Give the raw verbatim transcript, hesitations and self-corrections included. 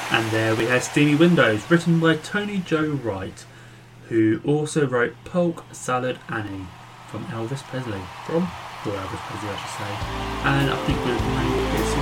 And there we had Steamy Windows, written by Tony Joe Wright, who also wrote Polk Salad Annie from Elvis Presley. From? Or Elvis Presley, I should say. And I think we've named it